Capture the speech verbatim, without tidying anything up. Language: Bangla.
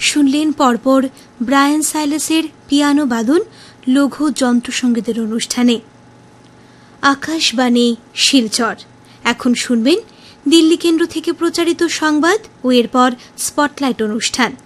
শুনলেন পরপর ব্রায়ান সাইলাসের পিয়ানো বাদন লঘু যন্ত্রসঙ্গীতের অনুষ্ঠানে। আকাশবাণী শিলচর। এখন শুনবেন দিল্লি কেন্দ্র থেকে প্রচারিত সংবাদ ও এরপর স্পটলাইট অনুষ্ঠান।